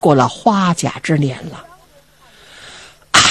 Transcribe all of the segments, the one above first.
过了花甲之年了。唉，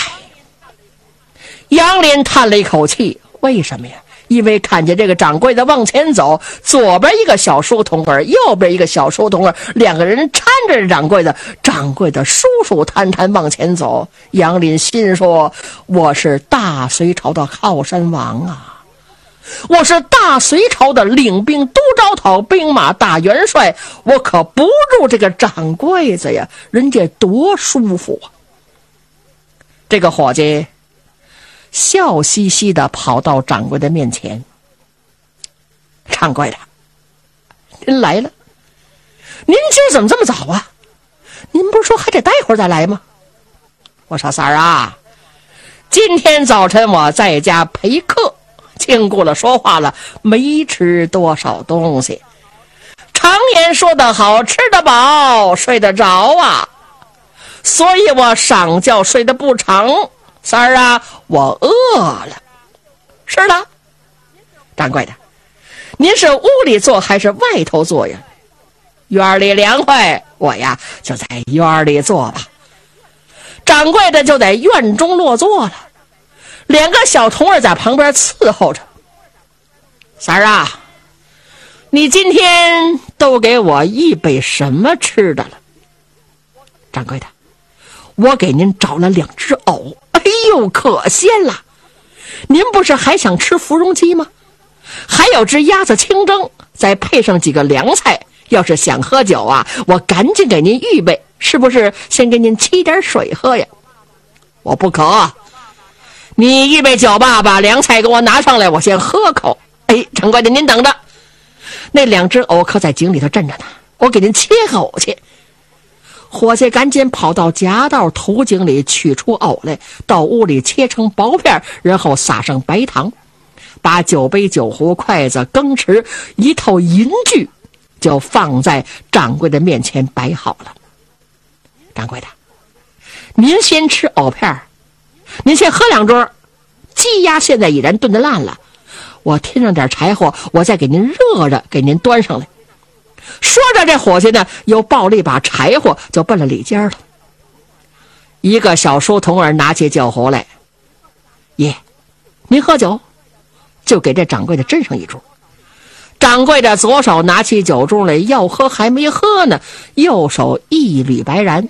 杨林叹了一口气，为什么呀？因为看见这个掌柜的往前走，左边一个小书童儿，右边一个小书童儿，两个人搀着掌柜的，掌柜的舒舒坦坦往前走。杨林心说，我是大隋朝的靠山王啊，我是大隋朝的领兵都招讨兵马大元帅，我可不如这个掌柜子呀，人家多舒服啊。这个伙计笑嘻嘻地跑到掌柜的面前，掌柜的，您来了，您今儿怎么这么早啊？您不是说还得待会儿再来吗？我说三儿啊，今天早晨我在家陪客，经过了说话了，没吃多少东西。常言说得好，吃得饱睡得着啊，所以我上觉睡得不长。三儿啊，我饿了。是的，掌柜的，您是屋里坐还是外头坐呀？院里凉快，我呀就在院里坐吧。掌柜的就在院中落座了，两个小童儿在旁边伺候着。三儿啊，你今天都给我预备什么吃的了？掌柜的，我给您找了2只藕，哎呦，可鲜了！您不是还想吃芙蓉鸡吗？还有只鸭子清蒸，再配上几个凉菜。要是想喝酒啊，我赶紧给您预备，是不是先给您沏点水喝呀？我不渴，你预备酒吧，把凉菜给我拿上来，我先喝口。哎，掌柜的您等着，那2只藕可在井里头镇着呢，我给您切藕去。伙计赶紧跑到夹道土井里取出藕来，到屋里切成薄片，然后撒上白糖，把酒杯、酒壶、筷子、羹匙一套银具就放在掌柜的面前摆好了。掌柜的，您先吃藕片，您先喝2盅，鸡鸭现在已然炖得烂了，我添上点柴火，我再给您热着，给您端上来。说着，这伙计呢又抱了一把柴火，就奔了里间了。一个小书童儿拿起酒壶来，爷，您喝酒？就给这掌柜的斟上一盅。掌柜的左手拿起酒盅来，要喝还没喝呢，右手一缕白髯。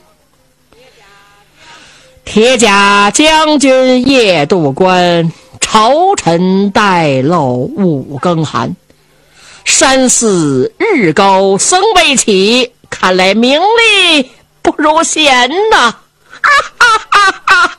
铁甲将军夜渡关，朝臣待漏5更寒。山寺日高僧未起，看来名利不如闲呐！哈哈哈哈！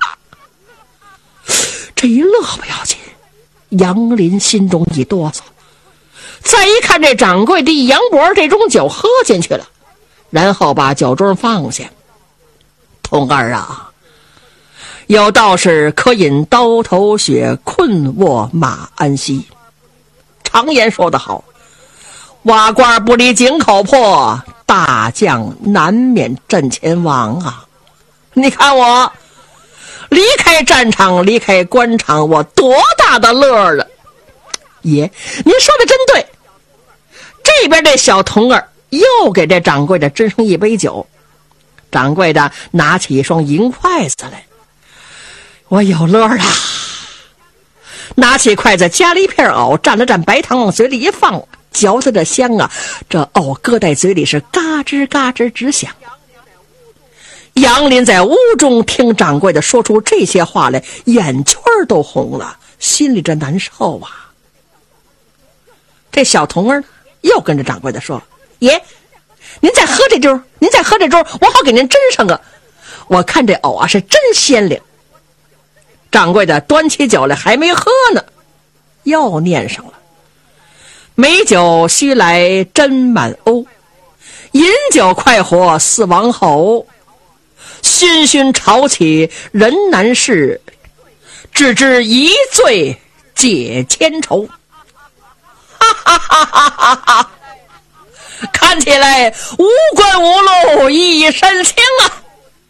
这一乐不要紧，杨林心中一哆嗦。再一看这掌柜的一扬脖，这盅酒喝进去了，然后把酒盅放下。童儿啊，有道是可饮刀头血，困卧马鞍膝。常言说得好，瓦罐不离井口破，大将难免阵前亡啊！你看我离开战场，离开官场，我多大的乐啊！爷，您说的真对。这边这小童儿又给这掌柜的斟上一杯酒，掌柜的拿起一双银筷子来，我有乐啊！拿起筷子夹了一片藕，蘸了蘸白糖，往嘴里一放，嚼着这香啊，这藕搁在嘴里是嘎吱嘎吱直响。杨林在屋中听掌柜的说出这些话来，眼圈都红了，心里这难受啊。这小童儿又跟着掌柜的说，爷，您再喝这盅，您再喝这盅，我好给您斟上个。我看这藕啊是真鲜灵。掌柜的端起酒来，还没喝呢，又念上了，美酒须来斟满瓯，饮酒快活似王侯，熏熏潮起人难事，只知一醉解千愁。哈哈哈哈哈哈！看起来无官无禄一身轻啊！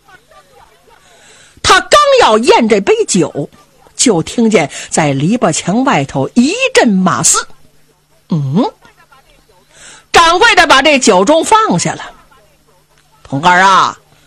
他刚要咽这杯酒，就听见在篱笆墙外头一阵马嘶。掌柜的把这酒盅放下了。童儿啊，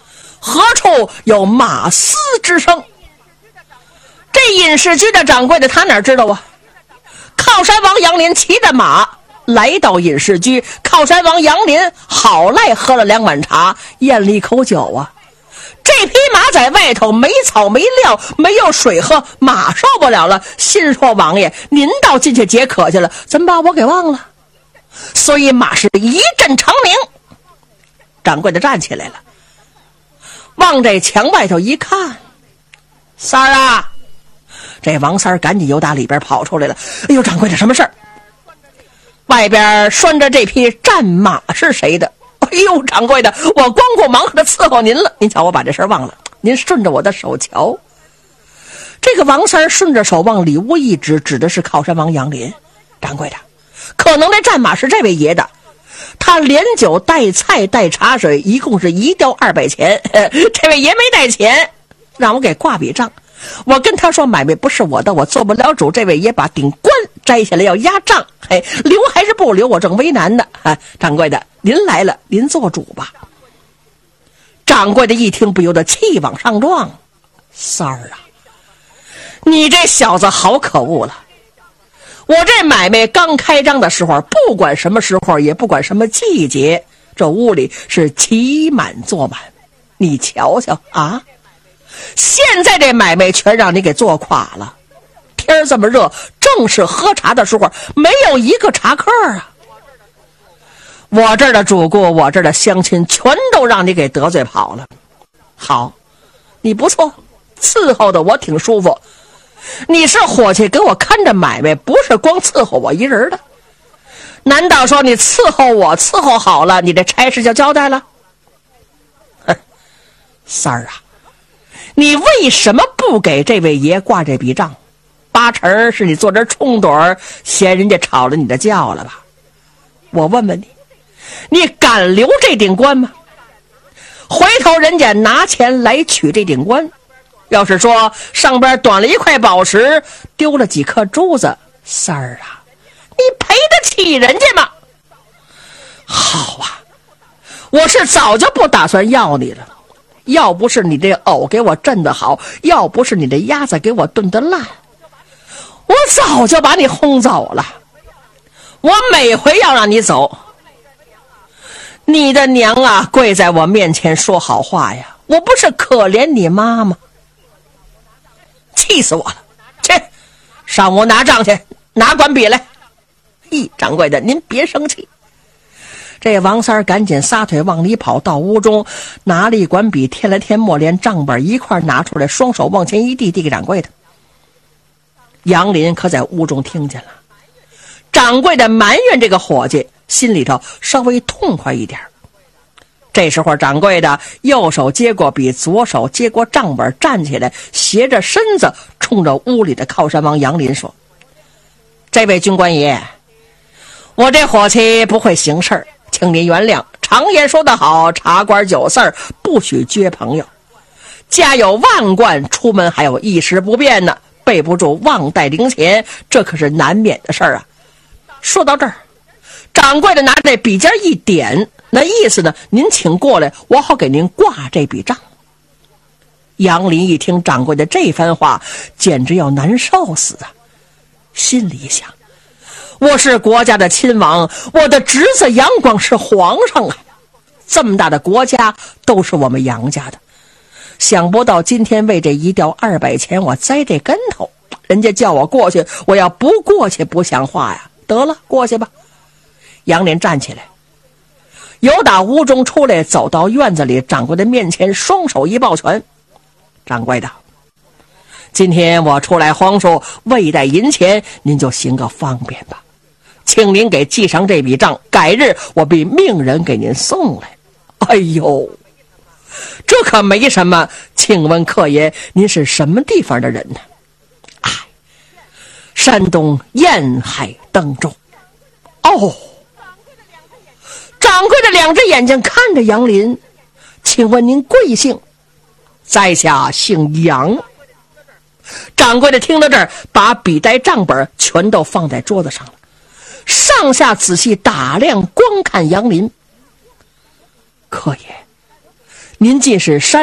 何处有马嘶之声？这饮食局的掌柜的他哪知道啊？靠山王杨林骑着马来到饮食局，靠山王杨林好赖喝了2碗茶，咽了一口酒啊。这匹马在外头没草没料，没有水喝，马受不了了，心说王爷您倒进去解渴去了，怎把我给忘了？所以马是一阵长鸣。掌柜的站起来了，往这墙外头一看，三儿啊！这王三儿赶紧由打里边跑出来了。哎呦，掌柜的，什么事儿？外边拴着这匹战马是谁的？哎呦，掌柜的，我光顾忙活的伺候您了，您瞧我把这事儿忘了，您顺着我的手瞧。这个王三儿顺着手往里屋一指，指的是靠山王杨林。掌柜的，可能这战马是这位爷的，他连酒带菜带茶水，一共是1吊200钱。这位爷没带钱，让我给挂笔账。我跟他说买卖不是我的，我做不了主。这位爷把顶冠摘下来要压账，留还是不留，我正为难呢。掌柜的，您来了，您做主吧。掌柜的一听不由得气往上撞，三儿啊，你这小子好可恶了。我这买卖刚开张的时候，不管什么时候，也不管什么季节，这屋里是骑满坐满。你瞧瞧啊，现在这买卖全让你给做垮了。天这么热，正是喝茶的时候，没有一个茶客啊。我这儿的主顾，我这儿的乡亲，全都让你给得罪跑了。好，你不错，伺候的我挺舒服。你是伙计，给我看着买卖，不是光伺候我一人的。难道说你伺候我伺候好了，你这差事就交代了？三儿啊，你为什么不给这位爷挂这笔账？8成是你坐这冲盹儿，嫌人家吵了你的觉了吧？我问问你，你敢留这顶冠吗？回头人家拿钱来取这顶冠，要是说上边短了1块宝石，丢了几颗珠子，三儿啊，你赔得起人家吗？好啊，我是早就不打算要你了。要不是你这藕给我震得好，要不是你这鸭子给我炖得烂，我早就把你轰走了。我每回要让你走，你的娘啊跪在我面前说好话呀，我不是可怜你妈吗？气死我了！去上屋拿账去，拿管笔来。掌柜的您别生气。这王三儿赶紧撒腿往里跑，到屋中拿了一管笔，添了添墨，连账本一块拿出来，双手往前一递，递给掌柜的。杨林可在屋中听见了，掌柜的埋怨这个伙计，心里头稍微痛快一点。这时候掌柜的右手接过笔，左手接过账本，站起来，斜着身子冲着屋里的靠山王杨林说：这位军官爷，我这伙计不会行事，请您原谅。常言说得好，茶馆酒肆不许撅朋友。家有万贯，出门还有一时不便呢，备不住忘带零钱，这可是难免的事儿啊。说到这儿，掌柜的拿这笔尖一点，那意思呢，您请过来，我好给您挂这笔账。杨林一听掌柜的这番话，简直要难受死啊，心里想，我是国家的亲王，我的侄子杨广是皇上啊，这么大的国家都是我们杨家的，想不到今天为这1吊200钱我栽这跟头，人家叫我过去，我要不过去不像话呀。得了，过去吧。杨林站起来，由打屋中出来，走到院子里，掌柜的面前，双手一抱拳：掌柜的，今天我出来荒数，未带银钱，您就行个方便吧，请您给记上这笔账，改日我必命人给您送来。哎呦，这可没什么，请问客爷，您是什么地方的人呢？山东沿海登州。哦，掌柜的2只眼睛看着杨林，请问您贵姓？在下姓杨。掌柜的听到这儿，把笔袋账本全都放在桌子上了，上下仔细打量观看杨林。客爷，您既是山